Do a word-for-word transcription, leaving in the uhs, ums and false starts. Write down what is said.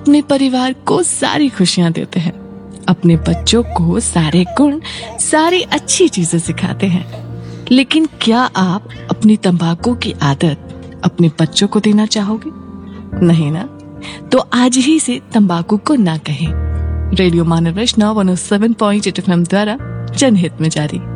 अपने परिवार को सारी खुशियां देते हैं, अपने बच्चों को सारे गुण, सारी अच्छी चीजें सिखाते हैं। लेकिन क्या आप अपनी तंबाकू की आदत अपने बच्चों को देना चाहोगे? नहीं ना? तो आज ही से तंबाकू को ना कहें। रेडियो मानव वैष्णव one O seven point eight F M द्वारा जनहित में जारी।